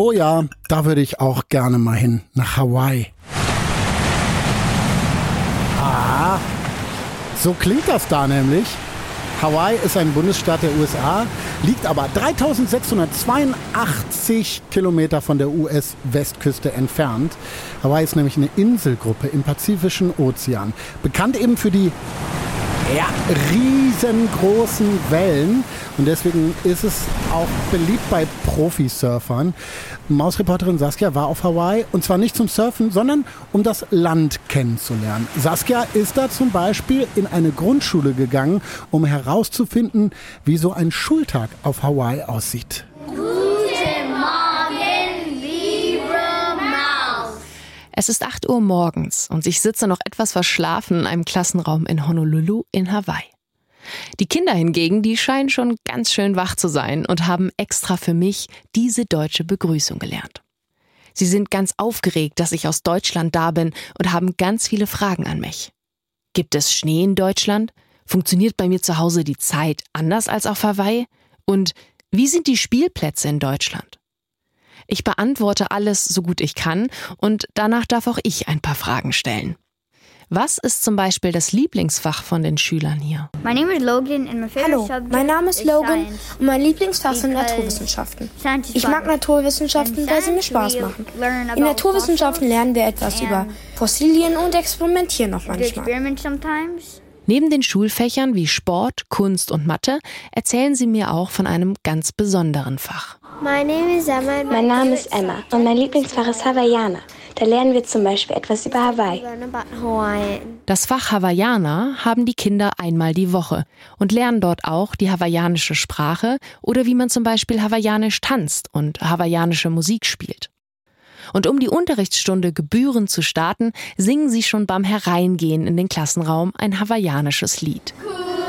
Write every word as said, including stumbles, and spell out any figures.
Oh ja, da würde ich auch gerne mal hin, nach Hawaii. Ah, so klingt das da nämlich. Hawaii ist ein Bundesstaat der U S A, liegt aber dreitausendsechshundertzweiundachtzig Kilometer von der U S-Westküste entfernt. Hawaii ist nämlich eine Inselgruppe im Pazifischen Ozean. Bekannt eben für die ja, riesengroßen Wellen. Und deswegen ist es auch beliebt bei Profisurfern. Mausreporterin Saskia war auf Hawaii und zwar nicht zum Surfen, sondern um das Land kennenzulernen. Saskia ist da zum Beispiel in eine Grundschule gegangen, um herauszufinden, wie so ein Schultag auf Hawaii aussieht. Es ist acht Uhr morgens und ich sitze noch etwas verschlafen in einem Klassenraum in Honolulu in Hawaii. Die Kinder hingegen, die scheinen schon ganz schön wach zu sein und haben extra für mich diese deutsche Begrüßung gelernt. Sie sind ganz aufgeregt, dass ich aus Deutschland da bin und haben ganz viele Fragen an mich. Gibt es Schnee in Deutschland? Funktioniert bei mir zu Hause die Zeit anders als auf Hawaii? Und wie sind die Spielplätze in Deutschland? Ich beantworte alles so gut ich kann und danach darf auch ich ein paar Fragen stellen. Was ist zum Beispiel das Lieblingsfach von den Schülern hier? Hallo, mein Name ist Logan und mein Lieblingsfach sind Naturwissenschaften. Ich mag Naturwissenschaften, weil sie mir Spaß machen. In Naturwissenschaften lernen wir etwas über Fossilien und experimentieren auch manchmal. Neben den Schulfächern wie Sport, Kunst und Mathe erzählen sie mir auch von einem ganz besonderen Fach. Mein Name ist Emma und mein Lieblingsfach ist Hawaiianer. Da lernen wir zum Beispiel etwas über Hawaii. Das Fach Hawaiianer haben die Kinder einmal die Woche und lernen dort auch die hawaiianische Sprache oder wie man zum Beispiel hawaiianisch tanzt und hawaiianische Musik spielt. Und um die Unterrichtsstunde gebührend zu starten, singen sie schon beim Hereingehen in den Klassenraum ein hawaiianisches Lied.